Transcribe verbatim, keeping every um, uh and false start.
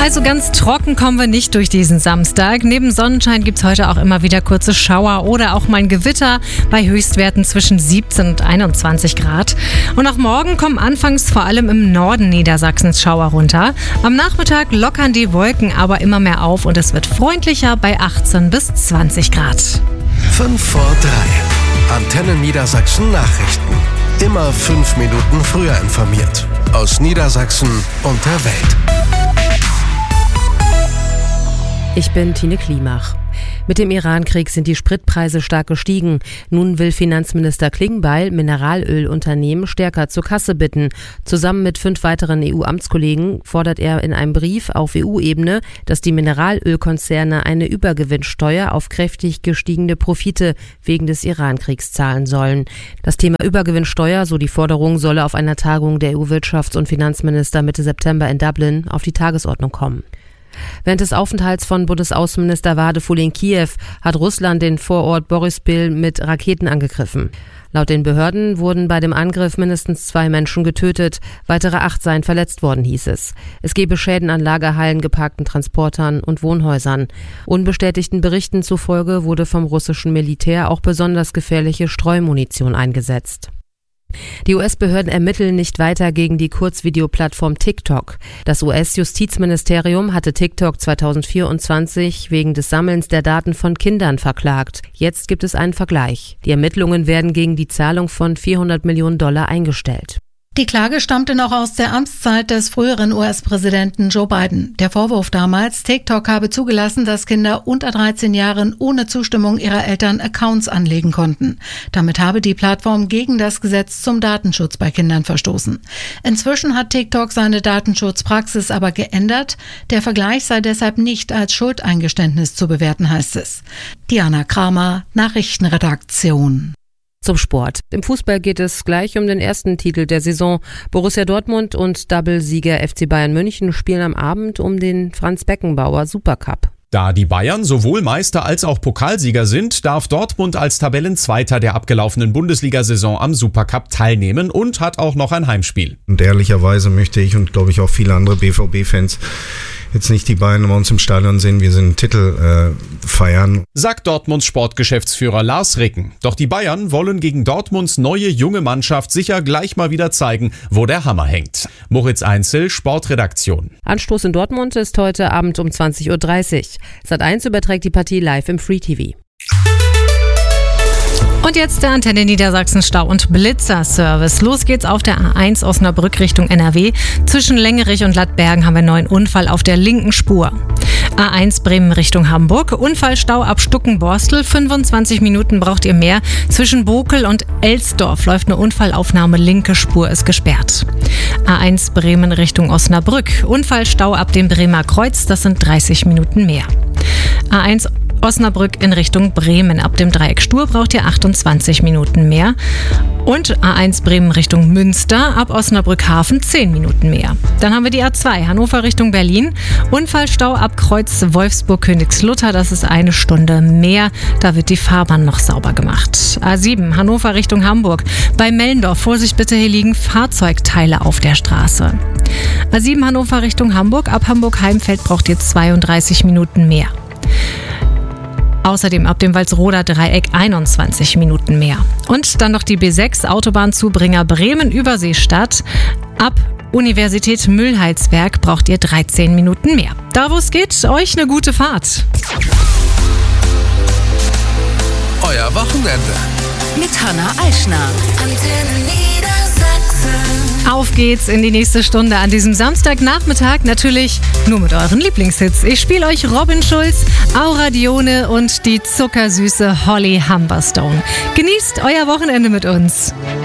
Also ganz trocken kommen wir nicht durch diesen Samstag. Neben Sonnenschein gibt es heute auch immer wieder kurze Schauer oder auch mal ein Gewitter bei Höchstwerten zwischen siebzehn und einundzwanzig Grad. Und auch morgen kommen anfangs vor allem im Norden Niedersachsens Schauer runter. Am Nachmittag lockern die Wolken aber immer mehr auf und es wird freundlicher bei achtzehn bis zwanzig Grad. fünf vor drei. Antenne Niedersachsen Nachrichten. Immer fünf Minuten früher informiert. Aus Niedersachsen und der Welt. Ich bin Tine Klimach. Mit dem Iran-Krieg sind die Spritpreise stark gestiegen. Nun will Finanzminister Klingbeil Mineralölunternehmen stärker zur Kasse bitten. Zusammen mit fünf weiteren E U-Amtskollegen fordert er in einem Brief auf E U-Ebene, dass die Mineralölkonzerne eine Übergewinnsteuer auf kräftig gestiegene Profite wegen des Iran-Kriegs zahlen sollen. Das Thema Übergewinnsteuer, so die Forderung, solle auf einer Tagung der E U-Wirtschafts- und Finanzminister Mitte September in Dublin auf die Tagesordnung kommen. Während des Aufenthalts von Bundesaußenminister Wadeful in Kiew hat Russland den Vorort Boryspil mit Raketen angegriffen. Laut den Behörden wurden bei dem Angriff mindestens zwei Menschen getötet, weitere acht seien verletzt worden, hieß es. Es gebe Schäden an Lagerhallen, geparkten Transportern und Wohnhäusern. Unbestätigten Berichten zufolge wurde vom russischen Militär auch besonders gefährliche Streumunition eingesetzt. Die U S-Behörden ermitteln nicht weiter gegen die Kurzvideoplattform TikTok. Das U S-Justizministerium hatte TikTok zweitausendvierundzwanzig wegen des Sammelns der Daten von Kindern verklagt. Jetzt gibt es einen Vergleich. Die Ermittlungen werden gegen die Zahlung von vierhundert Millionen Dollar eingestellt. Die Klage stammte noch aus der Amtszeit des früheren U S-Präsidenten Joe Biden. Der Vorwurf damals, TikTok habe zugelassen, dass Kinder unter dreizehn Jahren ohne Zustimmung ihrer Eltern Accounts anlegen konnten. Damit habe die Plattform gegen das Gesetz zum Datenschutz bei Kindern verstoßen. Inzwischen hat TikTok seine Datenschutzpraxis aber geändert. Der Vergleich sei deshalb nicht als Schuldeingeständnis zu bewerten, heißt es. Diana Kramer, Nachrichtenredaktion. Zum Sport. Im Fußball geht es gleich um den ersten Titel der Saison. Borussia Dortmund und Double-Sieger F C Bayern München spielen am Abend um den Franz-Beckenbauer Supercup. Da die Bayern sowohl Meister als auch Pokalsieger sind, darf Dortmund als Tabellenzweiter der abgelaufenen Bundesliga-Saison am Supercup teilnehmen und hat auch noch ein Heimspiel. Und ehrlicherweise möchte ich und glaube ich auch viele andere B V B-Fans jetzt nicht die Bayern bei uns im Stadion sehen, wir sind Titel äh, feiern. Sagt Dortmunds Sportgeschäftsführer Lars Ricken. Doch die Bayern wollen gegen Dortmunds neue junge Mannschaft sicher gleich mal wieder zeigen, wo der Hammer hängt. Moritz Einzel, Sportredaktion. Anstoß in Dortmund ist heute Abend um zwanzig Uhr dreißig. Sat eins überträgt die Partie live im Free T V. Und jetzt der Antenne Niedersachsen Stau- und Blitzer-Service. Los geht's auf der A eins Osnabrück Richtung N R W. Zwischen Längerich und Lattbergen haben wir einen neuen Unfall auf der linken Spur. A eins Bremen Richtung Hamburg. Unfallstau ab Stuckenborstel. fünfundzwanzig Minuten braucht ihr mehr. Zwischen Bokel und Elsdorf läuft eine Unfallaufnahme. Linke Spur ist gesperrt. A eins Bremen Richtung Osnabrück. Unfallstau ab dem Bremer Kreuz. Das sind dreißig Minuten mehr. A eins Osnabrück in Richtung Bremen. Ab dem Dreieck Stur braucht ihr achtundzwanzig Minuten mehr. Und A eins Bremen Richtung Münster, ab Osnabrück Hafen zehn Minuten mehr. Dann haben wir die A zwei Hannover Richtung Berlin. Unfallstau ab Kreuz Wolfsburg-Königslutter, das ist eine Stunde mehr. Da wird die Fahrbahn noch sauber gemacht. A sieben Hannover Richtung Hamburg. Bei Mellendorf, Vorsicht bitte, hier liegen Fahrzeugteile auf der Straße. A sieben Hannover Richtung Hamburg, ab Hamburg-Heimfeld braucht ihr zweiunddreißig Minuten mehr. Außerdem ab dem Walsroder Dreieck einundzwanzig Minuten mehr. Und dann noch die B sechs Autobahnzubringer Bremen-Überseestadt. Ab Universität Mühlheitsberg braucht ihr dreizehn Minuten mehr. Da wo es geht, euch eine gute Fahrt. Euer Wochenende. Mit Hanna Eichner. Antenne Niedersachsen. Auf geht's in die nächste Stunde an diesem Samstagnachmittag. Natürlich nur mit euren Lieblingshits. Ich spiele euch Robin Schulz, Aura Dione und die zuckersüße Holly Humberstone. Genießt euer Wochenende mit uns.